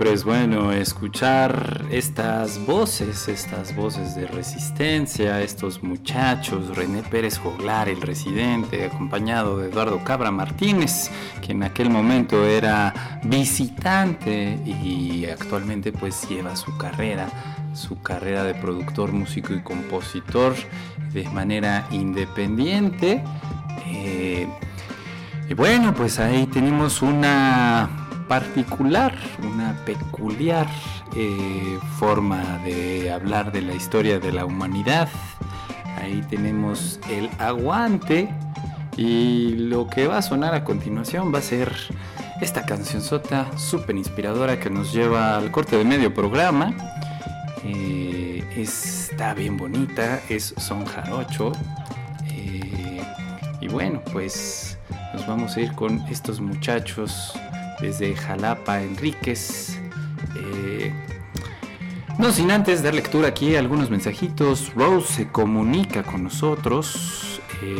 siempre es bueno escuchar estas voces de resistencia, estos muchachos, René Pérez Joglar, el residente, acompañado de Eduardo Cabra Martínez, que en aquel momento era visitante y actualmente pues lleva su carrera de productor, músico y compositor de manera independiente. Y bueno, pues ahí tenemos una peculiar forma de hablar de la historia de la humanidad. Ahí tenemos el aguante, y lo que va a sonar a continuación va a ser esta cancionzota súper inspiradora que nos lleva al corte de medio programa. Está bien bonita, es son jarocho, y bueno, pues nos vamos a ir con estos muchachos desde Jalapa, Enríquez. No sin antes dar lectura aquí a algunos mensajitos. Rose se comunica con nosotros.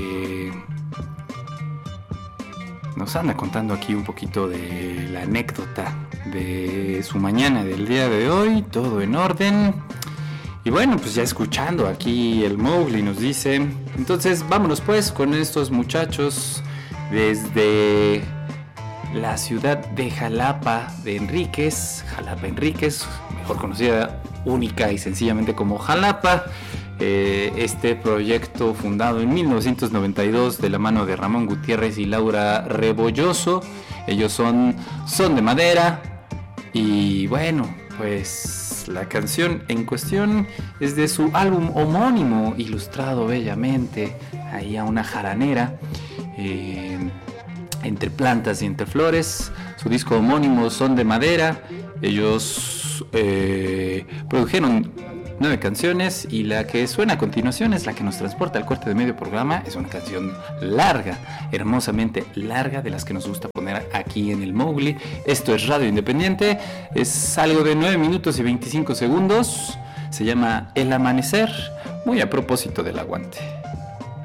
Nos anda contando aquí un poquito de la anécdota de su mañana del día de hoy. Todo en orden. Y bueno, pues ya escuchando aquí el Mowgli nos dice. Entonces vámonos pues con estos muchachos desde la ciudad de Jalapa de Enríquez, mejor conocida única y sencillamente como Jalapa. Este proyecto fundado en 1992 de la mano de Ramón Gutiérrez y Laura Rebolloso. Ellos son de Madera. Y bueno, pues la canción en cuestión es de su álbum homónimo, ilustrado bellamente ahí a una jaranera. Entre plantas y entre flores. Su disco homónimo Son de Madera. Ellos produjeron 9 canciones, y la que suena a continuación es la que nos transporta al corte de medio programa. Es una canción larga, hermosamente larga, de las que nos gusta poner aquí en el Mowgli. Esto es Radio Independiente, es algo de 9 minutos y 25 segundos. Se llama El Amanecer, muy a propósito del aguante.